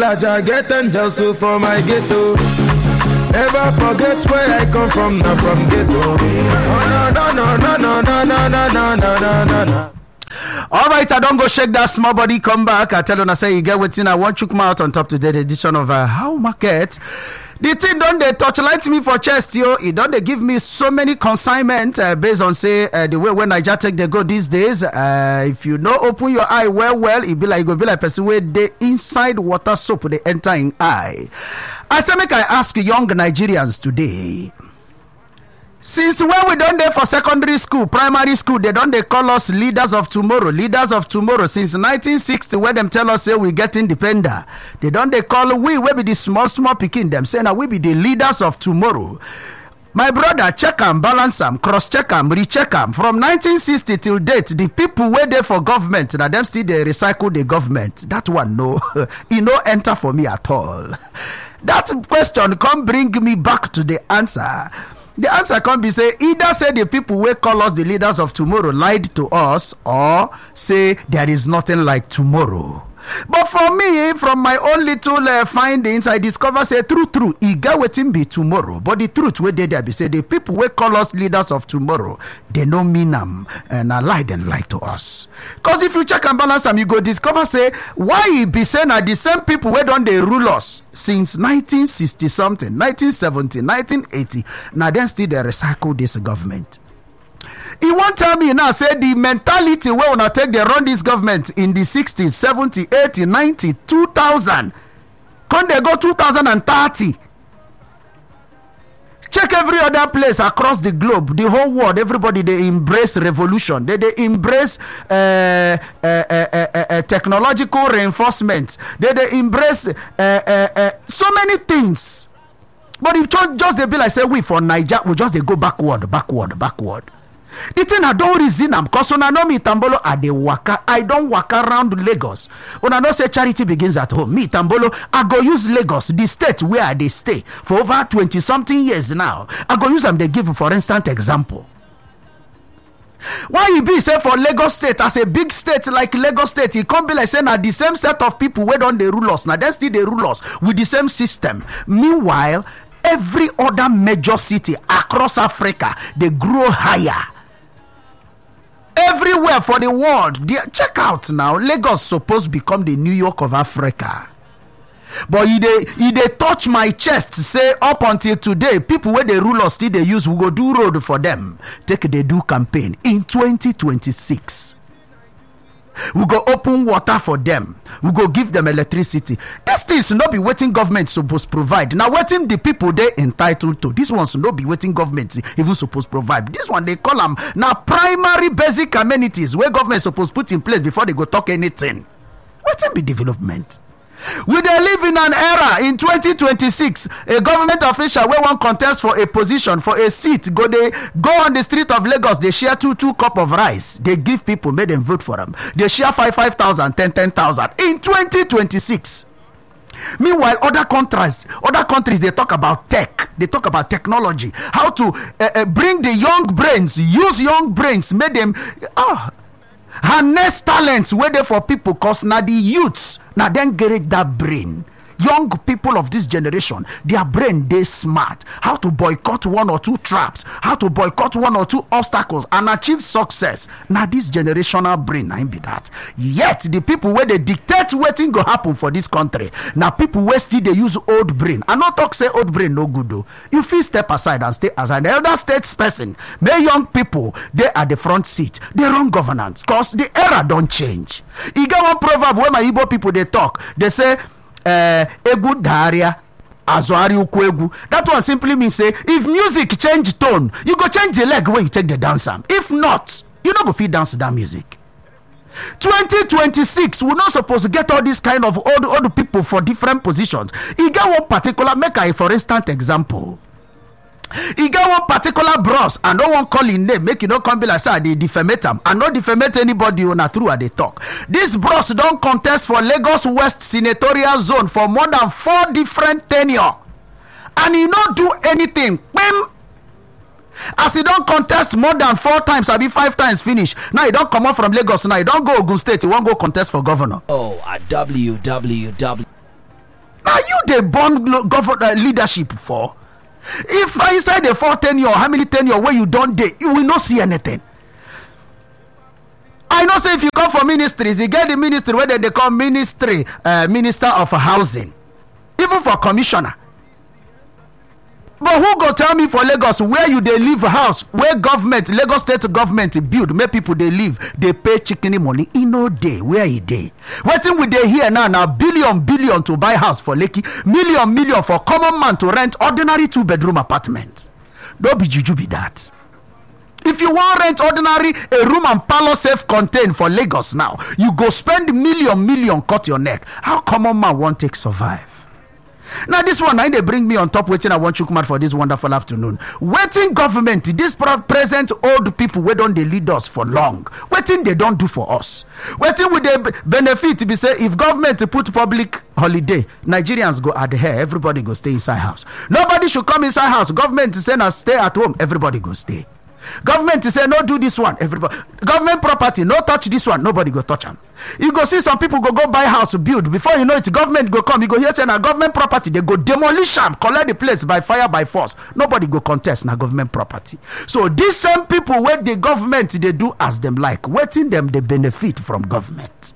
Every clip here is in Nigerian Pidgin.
village, I get angels so for my ghetto. Never forget where I come from, not from ghetto. Oh, no. All right, I don't go shake that small body. Come back. I tell you, I say you get what's in. I want you come out on top today's edition of How Market. The thing don't they touchlight me for chest, yo. It don't they give me so many consignment based on say the way when Niger Tech they go these days. If you know open your eye well, it be like person where they inside water soap they enter in eye. I say make I ask young Nigerians today. Since when we done there for secondary school, primary school, they don't they call us leaders of tomorrow. Leaders of tomorrow. Since 1960, where them tell us say we get independent, they don't they call we be the small picking them say now we be the leaders of tomorrow. My brother, check them, balance them, cross check them, recheck them. From 1960 till date, the people were there for government, now them still they recycle the government. That one no, it no enter for me at all. That question come bring me back to the answer. The answer can be say either say the people will call us the leaders of tomorrow lied to us, or say there is nothing like tomorrow. But for me, from my own little findings, I discover say true, it get wetin be tomorrow. But the truth where they be say the people will call us leaders of tomorrow, they no mean them and lie them lie to us. Because if you check and balance them, you go discover say why it be saying that the same people where don't they rule us since 1960 something, 1970, 1980. Now then still they recycle this government. He won't tell me now, say the mentality where when I take they run this government in the 60s, 70, 80, 90, 2000. Can they go 2030? Check every other place across the globe, the whole world, everybody, they embrace revolution. They embrace technological reinforcement. They embrace so many things. But if just they be like, say, we for Niger, we just they go backward. The thing I don't reason am because when I know me Tambolo I dey waka, I don't walk around Lagos. When I know say charity begins at home, me Tambolo, I go use Lagos, the state where I dey stay for over 20 something years now. I go use them, they give for instance example. Why you be say for Lagos state as a big state like Lagos state, it can't be like saying that the same set of people where don't they rule us now, then still they rule us with the same system. Meanwhile, every other major city across Africa they grow higher. Everywhere for the world, check out now. Lagos supposed to become the New York of Africa. But he they touch my chest, say up until today, people where they rule us still they use, we go do road for them. Take they do campaign in 2026. We go open water for them. We go give them electricity. This things not be waiting government supposed provide. Now waiting the people they entitled to. This one's not be waiting government even supposed provide. This one they call them now primary basic amenities where government supposed put in place before they go talk anything. Waiting be development. We dey live in an era in 2026. A government official wey wan contest for a position, for a seat, go on the street of Lagos, they share two cup of rice. They give people, make them vote for them. They share 5,000, 10,000 in 2026. Meanwhile, other countries, they talk about tech. They talk about technology, how to bring the young brains, use young brains, make them harness talents where they for people, cause now the youths. Now then get that brain. Young people of this generation, their brain they smart. How to boycott one or two traps, how to boycott one or two obstacles and achieve success. Now this generational brain, I be that. Yet the people where they dictate what thing go happen for this country. Now people where still they use old brain. I not talk say old brain no good though. You feel step aside and stay as an elder statesperson. May young people they at the front seat. They run governance cause the era don't change. You get one proverb where my Igbo people they talk. They say egu daria azoari ukwegu. That one simply means say if music change tone, you go change the leg where you take the dance. If not, you not go fit dance that music. 2026, we're not supposed to get all this kind of old people for different positions. You get one particular, make I for instance example. He get one particular bros and no one call him name, make you not come be like say they defamate him and not defamate anybody on a true at they talk. This bros don't contest for Lagos West senatorial zone for more than 4 different tenure and he not do anything. As he don't contest more than 4 times, I be 5 times finish. Now he don't come out from Lagos. Now he don't go Ogun State. He won't go contest for governor. Oh, at www. Now you dey born leadership for. If inside the 4 tenure, how many tenure where you don't dey, you will not see anything. I know say if you come for ministries, you get the ministry where they call ministry, minister of housing, even for commissioner. But who go tell me for Lagos where you dey live house, where government, Lagos state government build, make people they live, they pay chicken money, no day, where he dey? Wetin we dey here now billion to buy house for Lekki, million for common man to rent ordinary 2-bedroom apartment. Don't be juju be that. If you want rent ordinary a room and parlor self-contained for Lagos now, you go spend million cut your neck. How common man won't take survive? Now this one, they bring me on top waiting. I want Chukwumat for this wonderful afternoon. Waiting government, this present old people, we don't they lead us for long. Waiting they don't do for us. Waiting with the benefit be say if government put public holiday, Nigerians go adhere, everybody go stay inside house. Nobody should come inside house. Government say na stay at home, everybody go stay. Government say no do this one, everybody. Government property, no touch this one, nobody go touch them. You go see some people go buy house build, before you know it, government go come, you go hear say na government property, they go demolish them, collect the place by fire by force. Nobody go contest na government property. So these same people where the government they do as them like, waiting them they benefit from government.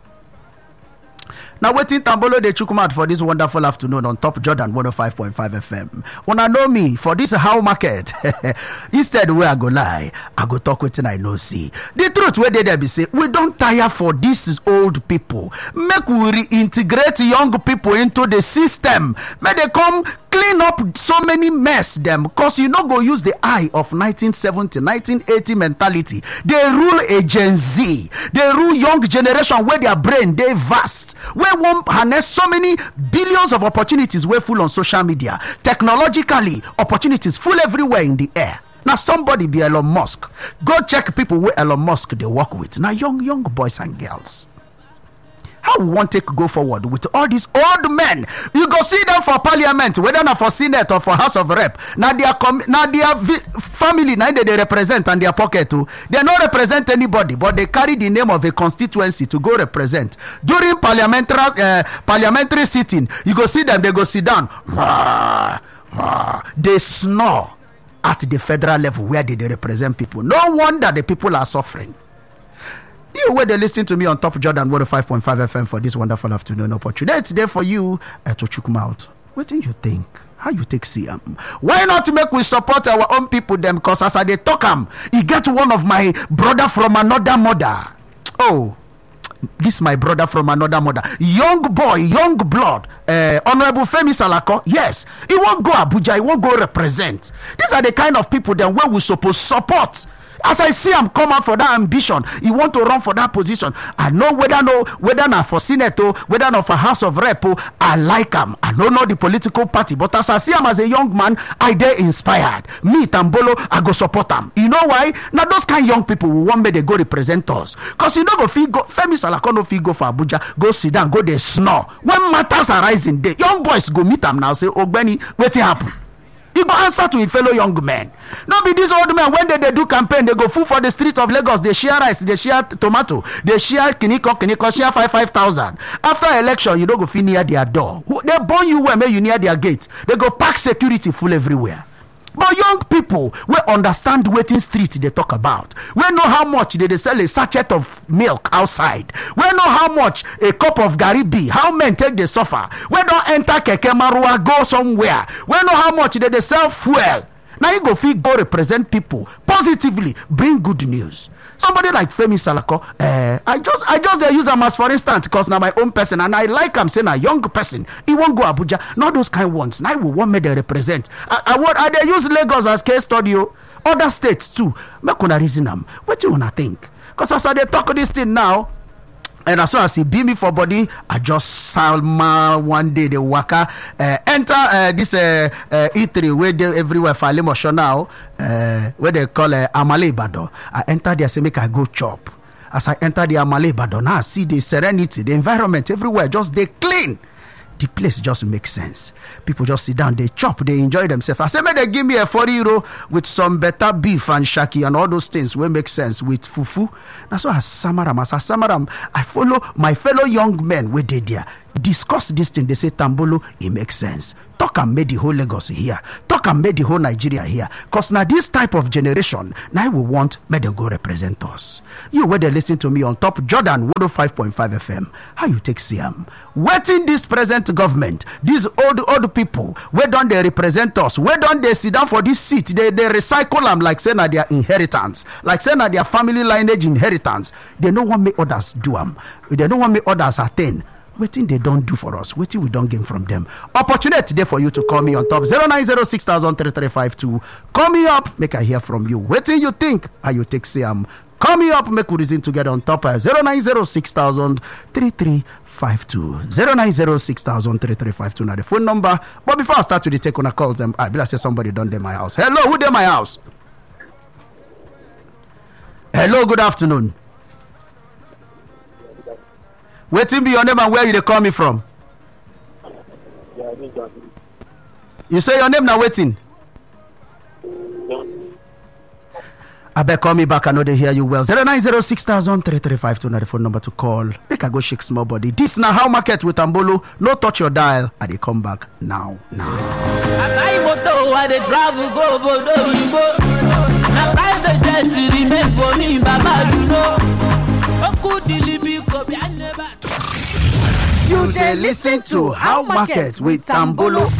Now waiting Tambolo de Chukwumat for this wonderful afternoon on Top Jordan 105.5 FM. When I know me for this how market, instead where I go lie, I go talk with I know see. The truth where they be say, we don't tire for these old people. Make we reintegrate young people into the system. May they come clean up so many mess them, because you know go use the eye of 1970, 1980 mentality. They rule a Gen Z. They rule young generation where their brain they vast. Where one harness so many billions of opportunities were full on social media. Technologically, opportunities full everywhere in the air. Now somebody be Elon Musk. Go check people where Elon Musk they work with. Now young boys and girls. How we want to go forward with all these old men? You go see them for parliament, whether not for senate or for house of rep. Now their family, now they represent and their pocket too. They don't represent anybody, but they carry the name of a constituency to go represent. During parliamentary sitting, you go see them, they go sit down. They snore at the federal level where they represent people. No wonder the people are suffering. You where they listen to me on Top Jordan 105.5 FM for this wonderful afternoon opportunity. It's there for you to check them out. What do you think? How you take see them? Why not make we support our own people them? Because as I they talk them, you get one of my brother from another mother. Oh, this my brother from another mother. Young boy, young blood. Honorable Femi Salako. Yes, he won't go Abuja. He won't go represent. These are the kind of people then where we supposed support. As I see him come out for that ambition, he want to run for that position. I know whether not for Senate, whether not for House of Rep, I like him. I don't know the political party, but as I see him as a young man, I dey inspired. Me, Tambolo, I go support him. You know why? Now those kind of young people who want me they go represent us. Because you know go Femi Salako no fit go for Abuja, go sit down, go they snore. When matters arise in day, young boys go meet him now, say, Ogbeni, wetin happen? He go answer to a fellow young man. No be these old men when they do campaign, they go full for the street of Lagos, they share rice, they share tomato, they share kiniko, share 5,000. After election, you don't go fit near their door. They burn you where you near their gate. They go pack security full everywhere. But young people will understand waiting street they talk about. We know how much they sell a sachet of milk outside. We know how much a cup of Gary be. How men take the suffer. We don't enter Keke Marua, go somewhere. We know how much they sell fuel. Now you go represent people positively, bring good news. Somebody like Femi Salako, I just use him as for instance because now my own person and I like him saying a young person. He won't go Abuja, not those kind ones. Now we want me to represent. I they use Lagos as case study. Other states too. Make una reason them. What you wanna think? Because as I they talk this thing now. And as soon as he beat me for body, I just Salma one day the waka enter this eatery where they everywhere for Limosho now, where they call Amale Ibadan. I enter there, say make I go chop. As I enter the Amale Ibadan, now I see the serenity, the environment everywhere, just they clean. the place just makes sense. People just sit down, they chop, they enjoy themselves. I say, may they give me a 40 euro with some better beef and shaki and all those things will make sense with fufu. That's why as Samaram, I follow my fellow young men where they there. Discuss this thing, they say Tambolo, it makes sense. Talk and make the whole Lagos here. Talk and make the whole Nigeria here. Because now this type of generation, now we want make them go represent us. You where they listen to me on top Jordan 105.5 FM. How you take CM? Waiting this present government, these old people, where don't they represent us? Where don't they sit down for this seat? They recycle them like saying that their inheritance, like saying that their family lineage inheritance. They don't want me others do them. They don't want me others attain. Waiting they don't do for us. Waiting we don't gain from them. Opportunity there for you to call me on top 090633352. Call me up, make I hear from you. Waiting you think, how you take CM. Call me up, make we reason together on top 090633352. 090633352. Now the phone number. But before I start with the take on a calls, I be like say somebody done there my house. Hello, who there my house? Hello, good afternoon. Waiting be your name and where you they call me from? You say your name now waiting. I bet call me back. I know they hear you well. 090633352 now the phone number to call. Make I go shake small body. This now how market with Tambolo. No touch your dial. And they come back now. I moto I dey travel go bodo go. Na private jet remain for me, Baba you know. Oku dilibi ko bi I never. You dey listen to How Market with Tambolo.